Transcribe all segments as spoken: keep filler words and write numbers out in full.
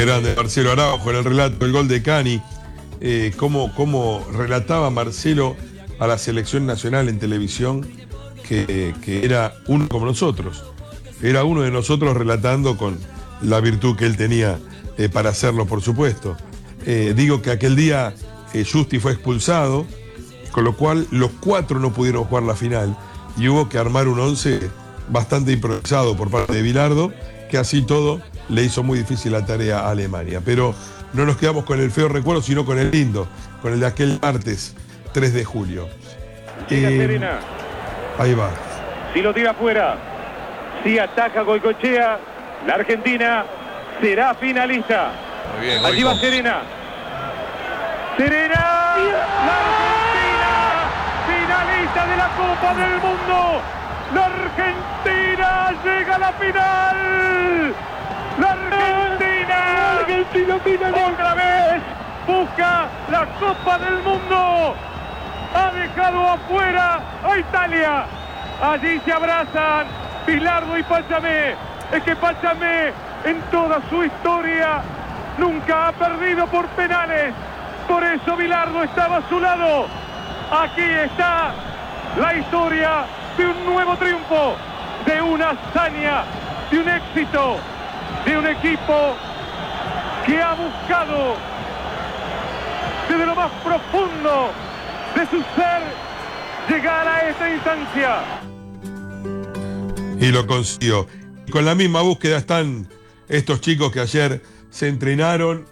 grande Marcelo Araujo en el relato del gol de Cani. Eh, cómo, cómo relataba Marcelo a la selección nacional en televisión que, que era uno como nosotros. Era uno de nosotros relatando con la virtud que él tenía eh, para hacerlo, por supuesto. Eh, digo que aquel día eh, Justi fue expulsado, con lo cual los cuatro no pudieron jugar la final y hubo que armar un once bastante improvisado por parte de Bilardo, que así todo le hizo muy difícil la tarea a Alemania. Pero no nos quedamos con el feo recuerdo, sino con el lindo, con el de aquel martes tres de julio. Llega Eh, Serena. Ahí va. Si lo tira afuera, si ataca Goicoechea, la Argentina será finalista. Muy bien, Allí va Goico. Serena. Serena, la Argentina, finalista de la Copa del Mundo. La Argentina llega a la final. La Argentina, Argentina finalista. Otra vez busca la Copa del Mundo. Ha dejado afuera a Italia. Allí se abrazan Bilardo y Pachamé. Es que Pachamé en toda su historia nunca ha perdido por penales. Por eso Bilardo estaba a su lado. Aquí está la historia de un nuevo triunfo, de una hazaña, de un éxito, de un equipo que ha buscado desde lo más profundo de su ser llegar a esta instancia. Y lo consiguió. Y con la misma búsqueda están estos chicos que ayer se entrenaron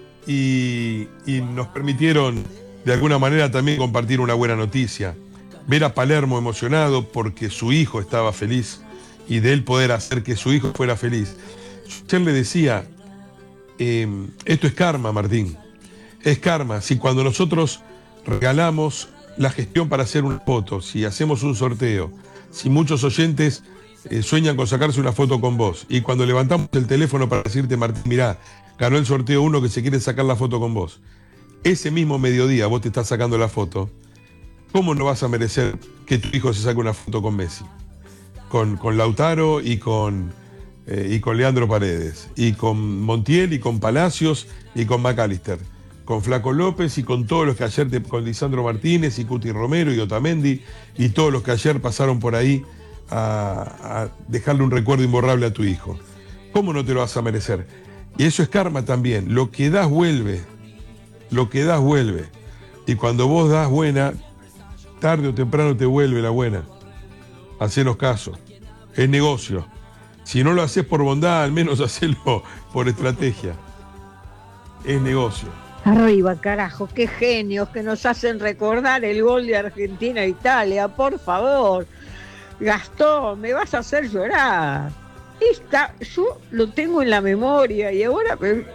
y, y nos permitieron de alguna manera también compartir una buena noticia. Ver a Palermo emocionado porque su hijo estaba feliz y de él poder hacer que su hijo fuera feliz. Ayer le decía, eh, esto es karma, Martín. Es karma. Si cuando nosotros regalamos la gestión para hacer una foto, si hacemos un sorteo, si muchos oyentes eh, sueñan con sacarse una foto con vos y cuando levantamos el teléfono para decirte, Martín, mirá, ganó el sorteo uno que se quiere sacar la foto con vos, ese mismo mediodía vos te estás sacando la foto, ¿cómo no vas a merecer que tu hijo se saque una foto con Messi? Con, con Lautaro y con, eh, y con Leandro Paredes, y con Montiel y con Palacios y con McAllister, con Flaco López y con todos los que ayer, te, con Lisandro Martínez y Cuti Romero y Otamendi y todos los que ayer pasaron por ahí a, a dejarle un recuerdo imborrable a tu hijo. ¿Cómo no te lo vas a merecer? Y eso es karma también. Lo que das vuelve. Lo que das vuelve. Y cuando vos das buena, tarde o temprano te vuelve la buena. Hacenos caso. Es negocio. Si no lo haces por bondad, al menos hacelo por estrategia. Es negocio. Arriba, carajo, qué genios que nos hacen recordar el gol de Argentina a Italia, por favor. Gastón, me vas a hacer llorar. Esta, yo lo tengo en la memoria y ahora... Me...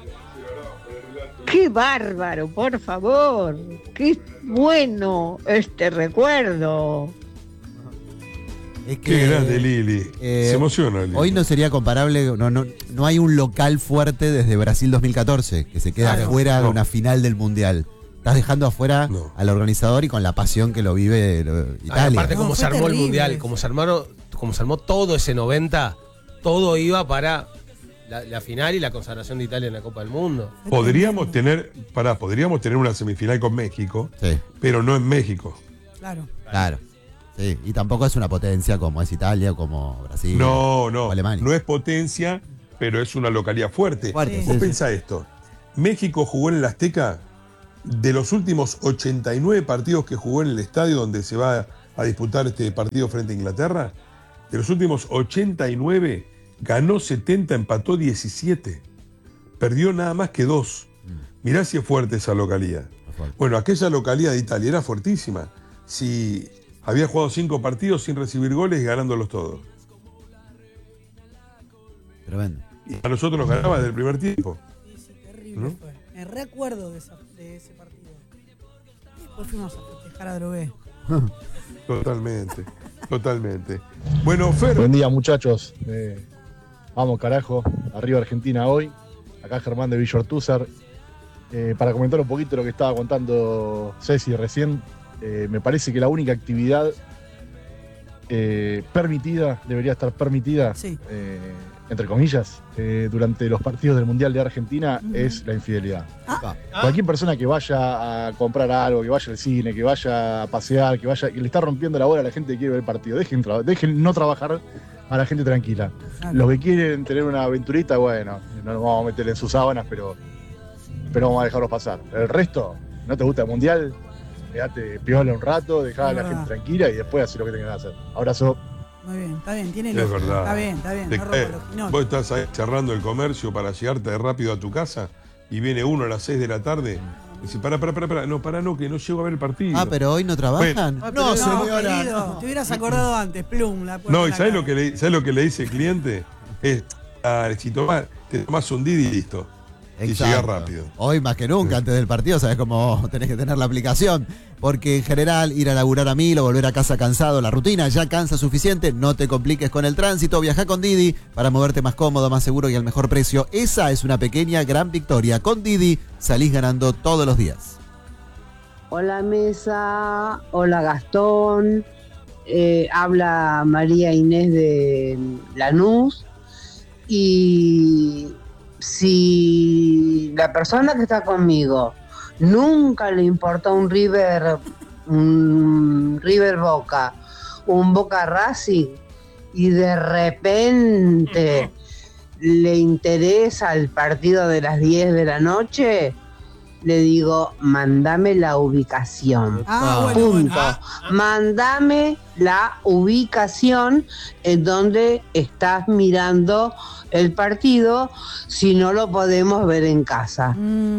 ¡Qué bárbaro, por favor! ¡Qué bueno este recuerdo! Es que, Qué grande, Lili. Eh, Se emociona, Lili. Hoy no sería comparable, no, no, no hay un local fuerte desde Brasil dos mil catorce, que se queda Claro, fuera no. de una final del Mundial. Estás dejando afuera No. al organizador y con la pasión que lo vive lo- Ay, Italia. aparte, No, como fue se armó terrible. el mundial, como se armaron, como se armó todo ese noventa, todo iba para la, la final y la consagración de Italia en la Copa del Mundo. Podríamos tener, pará, podríamos tener una semifinal con México, Sí, pero no en México. Claro. claro. Sí, y tampoco es una potencia como es Italia, como Brasil. No, no, o Alemania. no es potencia, pero es una localidad fuerte. Fuerte, Sí. Vos sí, sí. pensá esto, México jugó en el Azteca, de los últimos ochenta y nueve partidos que jugó en el estadio donde se va a disputar este partido frente a Inglaterra, de los últimos ochenta y nueve, ganó setenta, empató diecisiete, perdió nada más que dos. Mirá si es fuerte esa localidad. Es fuerte. Bueno, aquella localidad de Italia era fuertísima. Si había jugado cinco partidos sin recibir goles y ganándolos todos. Tremendo. Y a nosotros nos ganaba desde el primer tiempo. Sí, sí, terrible ¿No? fue. Me recuerdo de, esa- de ese partido. Y después fuimos a festejar a Drogué. Totalmente, totalmente. Bueno, Fer, Buen día, muchachos. Eh, vamos, carajo. Arriba Argentina hoy. Acá Germán de Villa Ortúzar. Eh, para comentar un poquito lo que estaba contando Ceci recién, eh, me parece que la única actividad eh, permitida, debería estar permitida, Sí. eh, entre comillas, eh, durante los partidos del Mundial de Argentina uh-huh. es la infidelidad. Ah. Cualquier persona que vaya a comprar algo, que vaya al cine, que vaya a pasear, que vaya, que le está rompiendo la bola a la gente que quiere ver el partido, dejen, tra- dejen no trabajar a la gente tranquila. Claro. Los que quieren tener una aventurita, bueno, no nos vamos a meter en sus sábanas, pero, pero vamos a dejarlos pasar. El resto, ¿no te gusta el Mundial? Quédate piola un rato, dejá a la gente tranquila y después haz lo que tengas que hacer. Abrazo. Muy bien, está bien, tiene Es lógica. verdad. Está bien, está bien. Te No cae. rompa los quinones. Vos estás ahí cerrando el comercio para llegarte rápido a tu casa y viene uno a las seis de la tarde y dice, pará, pará, pará, pará, no, pará, no, que no llego a ver el partido. Ah, pero hoy no trabajan. Ah, no, pero señora. querido, no. te hubieras acordado antes, plum. La puerta No, en ¿y la sabés cara. lo, que le, ¿sabés lo que le dice el cliente? Es, ah, si tomás, te tomás un Didi y listo. Y Exacto. llegás rápido. Hoy más que nunca, antes del partido, sabes cómo tenés que tener la aplicación. Porque en general, ir a laburar a mil o volver a casa cansado, la rutina ya cansa suficiente. No te compliques con el tránsito. Viajá con Didi para moverte más cómodo, más seguro y al mejor precio. Esa es una pequeña gran victoria. Con Didi salís ganando todos los días. Hola Mesa, hola Gastón, eh, habla María Inés de Lanús y si la persona que está conmigo nunca le importó un River, un River Boca, un Boca Racing y de repente le interesa el partido de las diez de la noche, le digo, mandame la ubicación. Ah, bueno, Punto. bueno. Ah, Mandame la ubicación en donde estás mirando el partido, si no lo podemos ver en casa.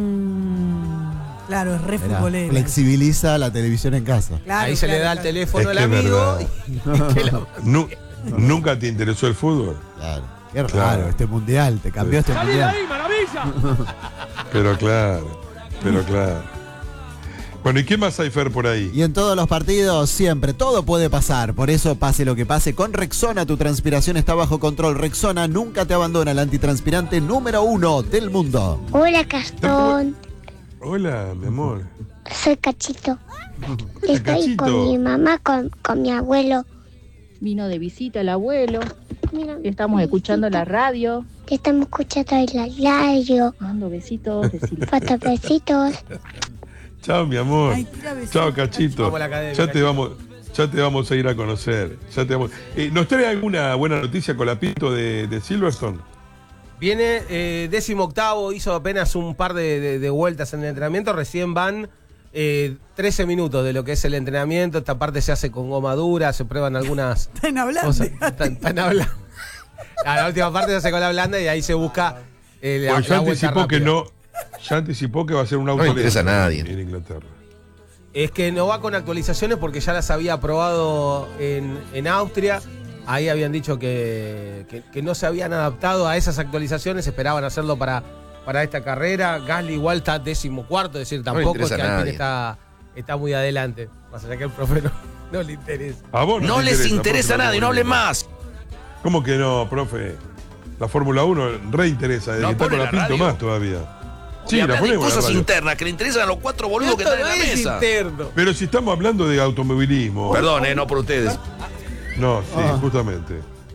Mm, claro, es re Mirá, futbolero. flexibiliza la televisión en casa. Claro, Ahí se claro, le da el claro. teléfono Es al que es amigo. verdad. y- que la- Nu- ¿Nunca te interesó el fútbol? Claro. Qué raro Claro. este mundial. Te cambió este ¡Salí de mundial. ahí, maravilla! Pero claro, pero claro. Bueno, ¿y qué más hay, Fer, por ahí? Y en todos los partidos, siempre, todo puede pasar. Por eso, pase lo que pase, con Rexona tu transpiración está bajo control. Rexona nunca te abandona, el antitranspirante número uno del mundo. Hola, Gastón. Hola, mi amor. Soy Cachito. Estoy Cachito. con mi mamá, con, con mi abuelo. Vino de visita el abuelo. Mira, Estamos escuchando la radio. estamos escuchando el radio. Mando besitos, besitos. Fotos, besitos. Chao, mi amor. Ay, tira besitos. Chao, Cachito. Vamos a la academia, Ya te Cachito. vamos, ya te vamos a ir a conocer. Ya te vamos. Eh, ¿Nos trae alguna buena noticia con la Pinto de, de Silverstone? Viene eh, décimo octavo, hizo apenas un par de, de- de vueltas en el entrenamiento, recién van eh, trece minutos de lo que es el entrenamiento, esta parte se hace con goma dura, se prueban algunas Están hablando. cosas, tan, tan habla- A la última parte se hace con la blanda y ahí se busca eh, la, Porque ya la vuelta anticipó que rápida. no, ya anticipó que va a ser un auto No le interesa lento a nadie. en Inglaterra. Es que no va con actualizaciones porque ya las había probado en, en Austria. Ahí habían dicho que, que- que no se habían adaptado a esas actualizaciones, esperaban hacerlo para, para esta carrera. Gasly igual está décimo cuarto, es decir, le tampoco es interesa que a Alpine nadie. está, está muy adelante. Más allá que el profe no, no le interesa. A vos No te les interesa a profe, nadie, no hablen más. ¿Cómo que no, profe? La Fórmula uno reinteresa, desde ¿No que está con pone la la Pinto radio? más todavía. Y Sí, la hablan de ponemos en la cosas radio. internas que le interesan a los cuatro boludos que Esto están en la no es mesa. interno. Pero si estamos hablando de automovilismo. Perdón, eh, no por ustedes. No, sí, Ah. justamente.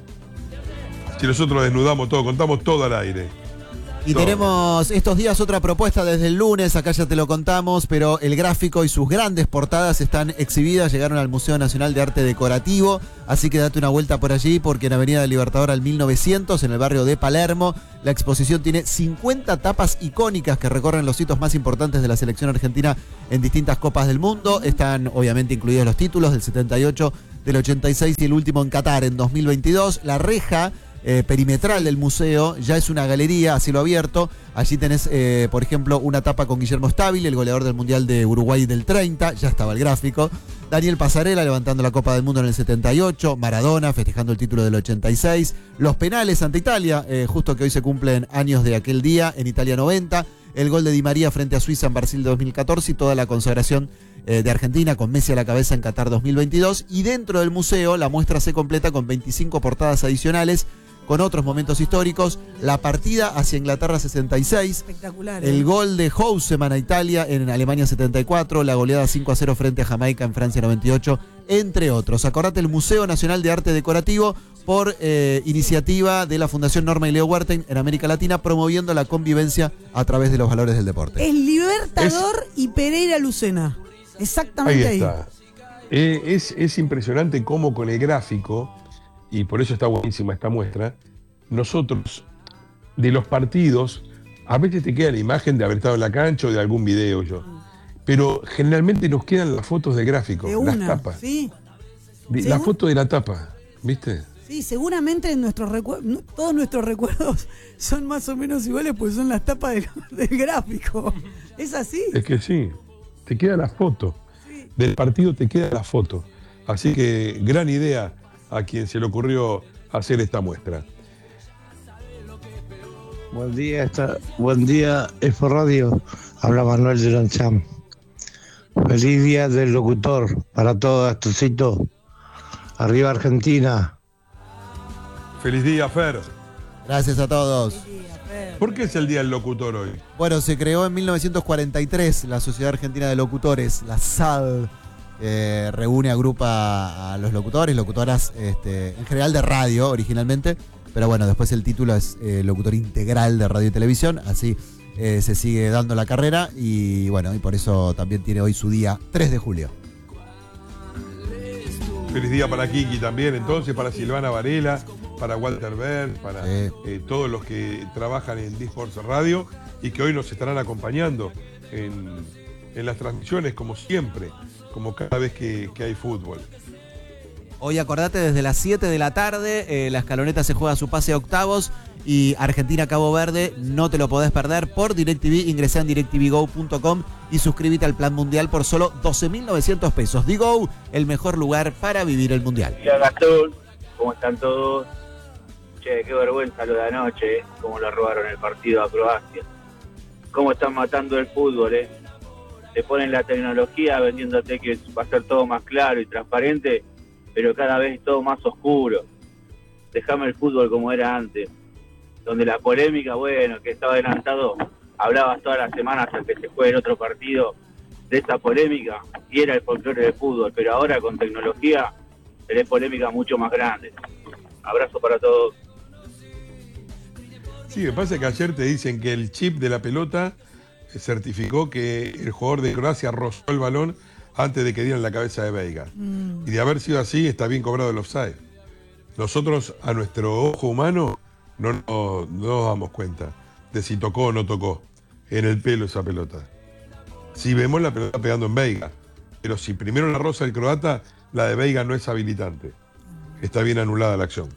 Si nosotros desnudamos todo, contamos todo al aire. Y Todo. tenemos estos días otra propuesta desde el lunes, acá ya te lo contamos, pero el gráfico y sus grandes portadas están exhibidas, llegaron al Museo Nacional de Arte Decorativo, así que date una vuelta por allí, porque en Avenida del Libertador al mil novecientos, en el barrio de Palermo, la exposición tiene cincuenta tapas icónicas que recorren los hitos más importantes de la selección argentina en distintas copas del mundo. Están obviamente incluidos los títulos del setenta y ocho, del ochenta y seis y el último en Qatar en dos mil veintidós. La reja Eh, perimetral del museo ya es una galería a cielo abierto. Allí tenés, eh, por ejemplo, una tapa con Guillermo Stabile, el goleador del Mundial de Uruguay del treinta, ya estaba el gráfico. Daniel Pasarela levantando la Copa del Mundo en el setenta y ocho, Maradona festejando el título del ochenta y seis, los penales ante Italia, eh, justo que hoy se cumplen años de aquel día, en Italia noventa, el gol de Di María frente a Suiza en Brasil dos mil catorce y toda la consagración eh, de Argentina con Messi a la cabeza en Qatar dos mil veintidós. Y dentro del museo la muestra se completa con veinticinco portadas adicionales con otros momentos históricos. La partida hacia Inglaterra sesenta y seis. Espectacular. El ¿eh? gol de Houseman a Italia en Alemania setenta y cuatro. La goleada cinco a cero frente a Jamaica en Francia noventa y ocho, entre otros. Acordate, el Museo Nacional de Arte Decorativo, por eh, iniciativa de la Fundación Norma y Leo Huerten en América Latina, promoviendo la convivencia a través de los valores del deporte. Es Libertador es... y Pereira Lucena. Exactamente ahí. Ahí está. Eh, es, es impresionante cómo con el gráfico, y por eso está buenísima esta muestra, nosotros, de los partidos, a veces te queda la imagen de haber estado en la cancha o de algún video yo, pero generalmente nos quedan las fotos de gráfico, de las una, tapas. ¿sí? De, la foto de la tapa, ¿viste? Sí, seguramente nuestros recu- todos nuestros recuerdos son más o menos iguales, pues son las tapas del, del gráfico. ¿Es así? Es que sí, te queda la foto. Sí. Del partido te queda la foto. Así que gran idea a quien se le ocurrió hacer esta muestra. Buen día, esta, buen día, Expo Radio. Habla Manuel de Lancham. Feliz día del locutor para todos, Astorcito. Arriba Argentina. Feliz día, Fer. Gracias a todos. ¿Por qué es el Día del Locutor hoy? Bueno, se creó en mil novecientos cuarenta y tres la Sociedad Argentina de Locutores, la S A D. Eh, reúne, agrupa a los locutores, locutoras, este, en general de radio originalmente, pero bueno, después el título es eh, locutor integral de radio y televisión, así eh, se sigue dando la carrera y bueno, y por eso también tiene hoy su día tres de julio. Feliz día para Kiki también, entonces, para Silvana Varela, para Walter Berg, para sí. eh, todos los que trabajan en D-Sports Radio y que hoy nos estarán acompañando en, en las transmisiones, como siempre, como cada vez que, que hay fútbol. Hoy acordate, desde las siete de la tarde, eh, la escaloneta se juega su pase a octavos y Argentina-Cabo Verde, no te lo podés perder por DirecTV. Ingresá en directv go punto com y suscríbete al Plan Mundial por solo doce mil novecientos pesos. Digo, el mejor lugar para vivir el Mundial. Hola Gastón, ¿cómo están todos? Che, qué vergüenza lo de anoche, eh, cómo lo robaron el partido a Croacia. Cómo están matando el fútbol, eh. Te ponen la tecnología vendiéndote que va a ser todo más claro y transparente, pero cada vez todo más oscuro. Dejame el fútbol como era antes, donde la polémica, bueno, que estaba adelantado, hablabas todas las semanas hasta que se juegue el otro partido de esa polémica, y era el folclore del fútbol, pero ahora con tecnología tenés polémica mucho más grande. Abrazo para todos. Sí, me pasa que ayer te dicen que el chip de la pelota certificó que el jugador de Croacia rozó el balón antes de que dieran la cabeza de Veiga. Mm. Y de haber sido así, está bien cobrado el offside. Nosotros, a nuestro ojo humano, no, no, no nos damos cuenta de si tocó o no tocó en el pelo esa pelota. Si vemos la pelota pegando en Veiga, pero si primero la roza el croata, la de Veiga no es habilitante. Está bien anulada la acción.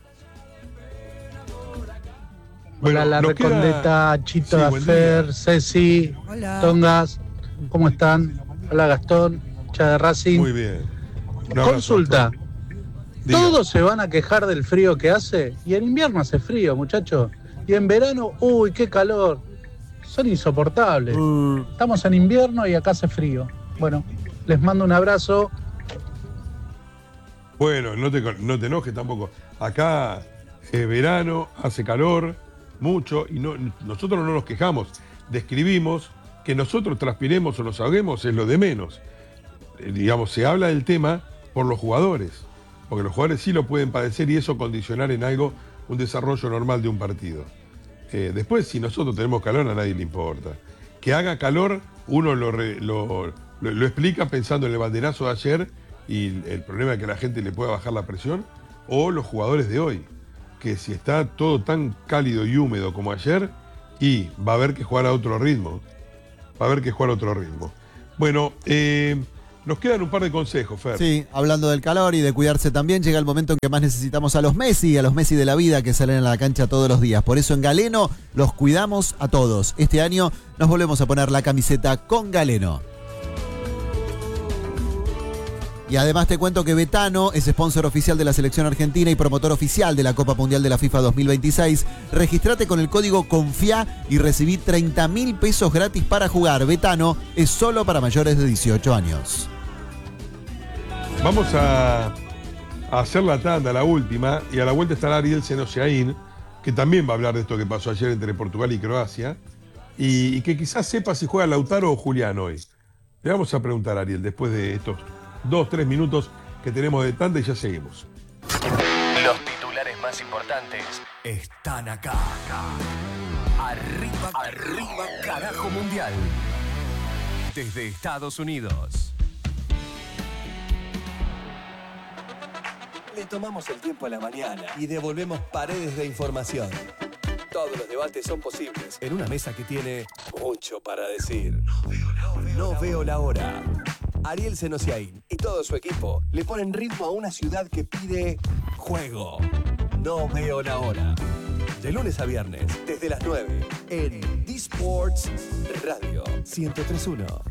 Bueno, hola, la Recondeta, queda... Chito, sí, Afer, Ceci, hola. Tongas, ¿cómo están? Hola Gastón, Cha de Racing. Muy bien. Consulta. Todos se van a quejar del frío que hace y en invierno hace frío, muchachos. Y en verano, uy, qué calor. Son insoportables. Uh. Estamos en invierno y acá hace frío. Bueno, les mando un abrazo. Bueno, no te, no te enojes tampoco. Acá es verano, hace calor, mucho, y no, nosotros no nos quejamos. Describimos que nosotros transpiremos o nos ahoguemos es lo de menos. Eh, digamos, se habla del tema por los jugadores, porque los jugadores sí lo pueden padecer y eso condicionar en algo un desarrollo normal de un partido. Eh, después, si nosotros tenemos calor, a nadie le importa. Que haga calor, uno lo, re, lo, lo, lo explica pensando en el banderazo de ayer y el problema de que la gente le pueda bajar la presión, o los jugadores de hoy, que si está todo tan cálido y húmedo como ayer, y va a haber que jugar a otro ritmo. Va a haber que jugar a otro ritmo. Bueno, eh, nos quedan un par de consejos, Fer. Sí, hablando del calor y de cuidarse también, llega el momento en que más necesitamos a los Messi, a los Messi de la vida que salen a la cancha todos los días. Por eso en Galeno los cuidamos a todos. Este año nos volvemos a poner la camiseta con Galeno. Y además te cuento que Betano es sponsor oficial de la selección argentina y promotor oficial de la Copa Mundial de la FIFA dos mil veintiséis. Registrate con el código CONFIA y recibí treinta mil pesos gratis para jugar. Betano es solo para mayores de dieciocho años. Vamos a, a hacer la tanda, la última, y a la vuelta estará Ariel Senosiaín que también va a hablar de esto que pasó ayer entre Portugal y Croacia, y, y que quizás sepa si juega Lautaro o Julián hoy. Le vamos a preguntar a Ariel después de estos dos, tres minutos que tenemos de tanda y ya seguimos. Los titulares más importantes están acá. Arriba, arriba, carajo mundial. Desde Estados Unidos. Le tomamos el tiempo a la mañana y devolvemos paredes de información. Todos los debates son posibles en una mesa que tiene mucho para decir. No veo la hora. Ariel Senosiaín y todo su equipo le ponen ritmo a una ciudad que pide juego. No veo la hora. De lunes a viernes, desde las nueve, en D-Sports Radio ciento tres punto uno.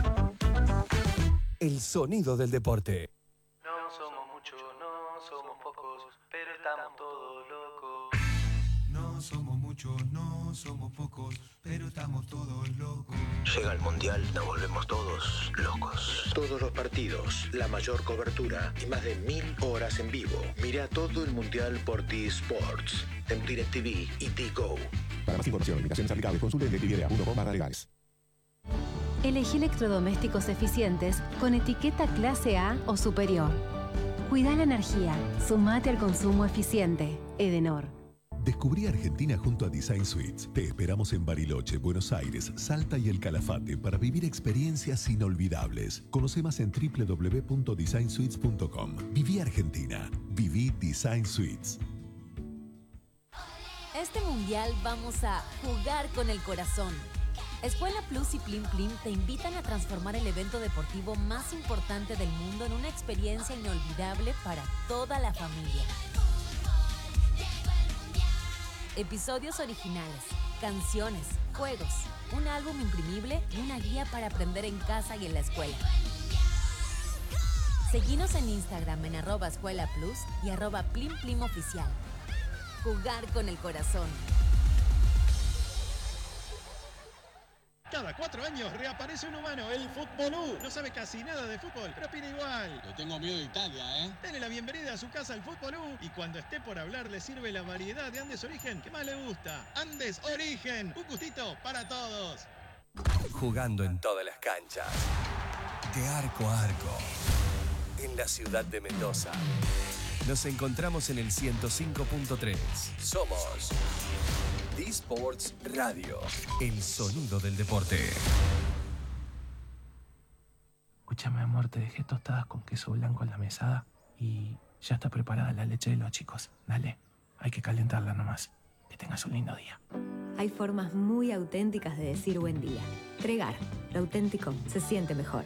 El sonido del deporte. No somos muchos, no somos pocos, pero estamos todos locos. No somos muchos, no somos pocos, pero estamos todos locos. Llega el Mundial, nos volvemos todos locos. Todos los partidos, la mayor cobertura y más de mil horas en vivo. Mira todo el Mundial por T-Sports, en DirecTV y T-Go. Para más información, limitaciones aplicables, consulte en directv punto com barra legales. Elegí electrodomésticos eficientes con etiqueta clase A o superior. Cuida la energía, sumate al consumo eficiente. Edenor. Descubrí Argentina junto a Design Suites. Te esperamos en Bariloche, Buenos Aires, Salta y El Calafate para vivir experiencias inolvidables. Conoce más en doble u doble u doble u punto design suites punto com. Viví Argentina. Viví Design Suites. Este mundial vamos a jugar con el corazón. Escuela Plus y Plim Plim te invitan a transformar el evento deportivo más importante del mundo en una experiencia inolvidable para toda la familia. Episodios originales, canciones, juegos, un álbum imprimible y una guía para aprender en casa y en la escuela. Seguinos en Instagram en arroba escuela plus y arroba plim plim oficial. Jugar con el corazón. Cada cuatro años reaparece un humano, el Futbolú. No sabe casi nada de fútbol, pero opina igual. Le tengo miedo de Italia, ¿eh? Dele la bienvenida a su casa al Futbolú y cuando esté por hablar le sirve la variedad de Andes Origen que más le gusta. Andes Origen, un gustito para todos. Jugando en todas las canchas. De arco a arco. En la ciudad de Mendoza. Nos encontramos en el ciento cinco punto tres. Somos D-Sports Radio, el sonido del deporte. Escúchame, amor, te dejé tostadas con queso blanco en la mesada y ya está preparada la leche de los chicos. Dale, hay que calentarla nomás. Que tengas un lindo día. Hay formas muy auténticas de decir buen día. Tregar, lo auténtico se siente mejor.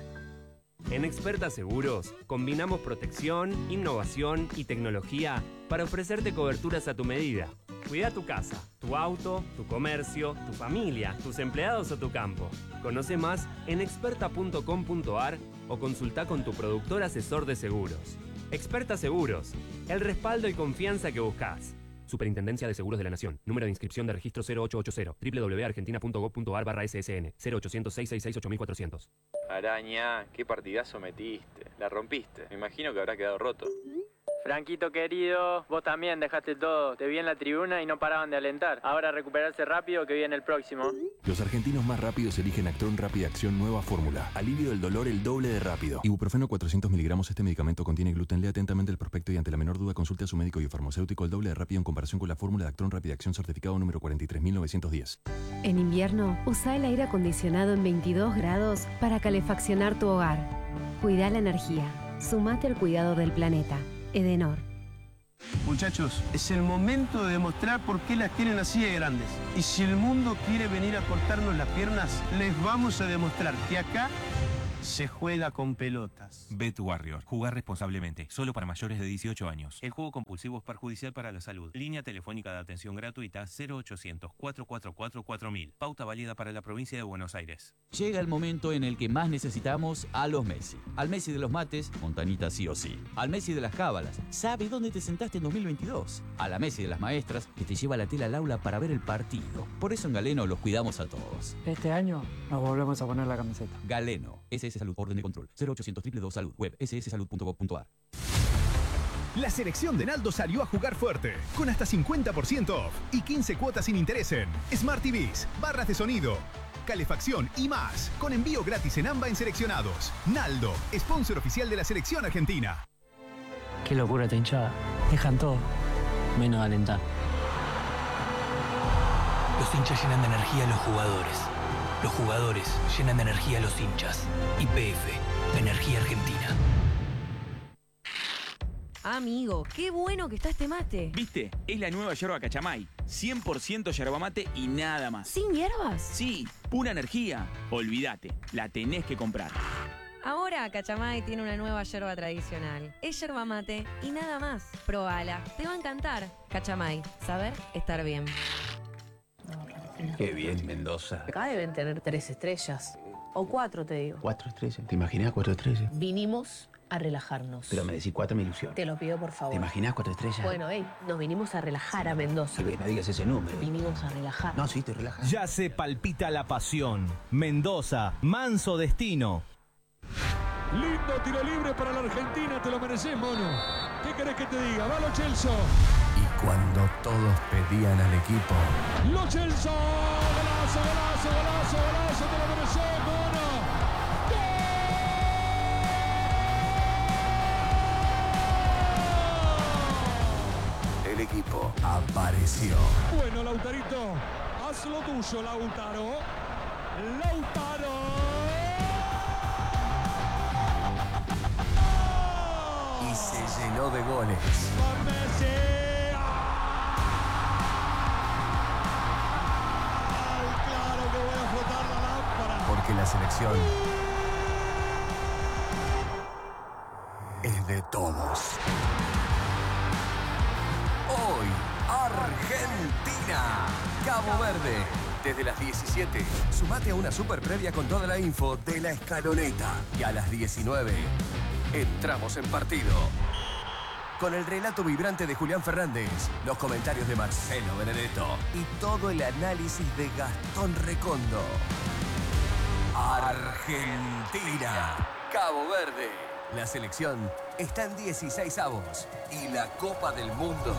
En Experta Seguros, combinamos protección, innovación y tecnología para ofrecerte coberturas a tu medida. Cuida tu casa, tu auto, tu comercio, tu familia, tus empleados o tu campo. Conoce más en experta punto com punto ar o consulta con tu productor asesor de seguros. Experta Seguros, el respaldo y confianza que buscas. Superintendencia de Seguros de la Nación. Número de inscripción de registro cero ocho ocho cero. doble u doble u doble u punto argentina punto gob punto ar barra S S N. cero ochocientos, seiscientos sesenta y seis, ocho mil cuatrocientos. Araña, qué partidazo metiste. La rompiste. Me imagino que habrá quedado roto. Franquito querido, vos también dejaste todo. Te vi en la tribuna y no paraban de alentar. Ahora recuperarse rápido que viene el próximo. Los argentinos más rápidos eligen Actron Rápida Acción Nueva Fórmula. Alivio del dolor el doble de rápido. Ibuprofeno cuatrocientos miligramos. Este medicamento contiene gluten. Lea atentamente el prospecto y ante la menor duda consulte a su médico y farmacéutico. El doble de rápido en comparación con la fórmula de Actron Rápida Acción certificado número cuarenta y tres mil novecientos diez. En invierno, usa el aire acondicionado en veintidós grados para calefaccionar tu hogar. Cuida la energía. Sumate al cuidado del planeta. Edenor. Muchachos, es el momento de demostrar por qué las tienen así de grandes. Y si el mundo quiere venir a cortarnos las piernas, les vamos a demostrar que acá se juega con pelotas. Bet Warrior. Jugar responsablemente. Solo para mayores de dieciocho años. El juego compulsivo es perjudicial para la salud. Línea telefónica de atención gratuita cero ochocientos, cuatro cuatro cuatro, cuatro mil. Pauta válida para la provincia de Buenos Aires. Llega el momento en el que más necesitamos a los Messi. Al Messi de los mates, Montanita sí o sí. Al Messi de las cábalas, sabe dónde te sentaste en dos mil veintidós. A la Messi de las maestras, que te lleva la tela al aula para ver el partido. Por eso en Galeno los cuidamos a todos. Este año nos volvemos a poner la camiseta. Galeno, S S Salud, orden de control. cero ochocientos, doble u doble u doble u punto salud, web, s s salud punto gob punto ar. La selección de Naldo salió a jugar fuerte, con hasta cincuenta por ciento off y quince cuotas sin interés en Smart T Vs, barras de sonido, calefacción y más, con envío gratis en AMBA en seleccionados. Naldo, sponsor oficial de la selección argentina. Qué locura esta hinchada. Dejan todo, menos alentar. Los hinchas llenan de energía a los jugadores. Los jugadores llenan de energía a los hinchas. Y P F, Energía Argentina. Amigo, qué bueno que está este mate. ¿Viste? Es la nueva yerba Cachamay. cien por ciento yerba mate y nada más. ¿Sin hierbas? Sí, pura energía. Olvídate, la tenés que comprar. Ahora Cachamay tiene una nueva yerba tradicional. Es yerba mate y nada más. Probala, te va a encantar. Cachamay, saber estar bien. Qué bien, Mendoza. Acá deben tener tres estrellas. O cuatro, te digo. Cuatro estrellas. ¿Te imaginas cuatro estrellas? Vinimos a relajarnos. Pero me decís cuatro, me ilusión. Te lo pido, por favor. ¿Te imaginas cuatro estrellas? Bueno, hey, nos vinimos a relajar a Mendoza. Sí, no digas ese número. Vinimos a relajar. No, sí, te relajas. Ya se palpita la pasión. Mendoza, manso destino. Lindo tiro libre para la Argentina, te lo mereces, mono. ¿Qué querés que te diga? ¡Va Lo Celso! Y cuando todos pedían al equipo... ¡Lo Celso! ¡Golazo, golazo, golazo, golazo! ¡Te lo mereces, mono! ¡Gol! El equipo apareció. Bueno, Lautarito, haz lo tuyo, Lautaro. ¡Lautaro! Y se llenó de goles. ¡Ay, claro que voy a flotar la lámpara! Porque la selección es de todos. Hoy, Argentina, Cabo Verde. Desde las diecisiete, sumate a una super previa con toda la info de La Escaloneta. Y a las diecinueve, entramos en partido. Con el relato vibrante de Julián Fernández, los comentarios de Marcelo Benedetto y todo el análisis de Gastón Recondo. Argentina, Cabo Verde. La selección está en dieciseisavos y la Copa del Mundo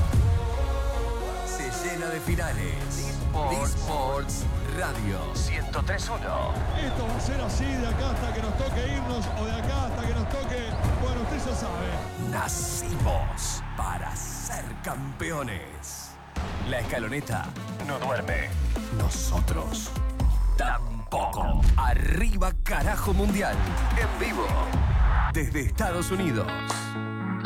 se llena de finales. D-Sports Radio ciento tres punto uno. Esto va a ser así de acá hasta que nos toque irnos o de acá hasta que nos toque... Bueno, usted ya sabe. Nacimos para ser campeones. La Escaloneta no duerme. Nosotros tampoco. Arriba, carajo mundial. En vivo. Desde Estados Unidos.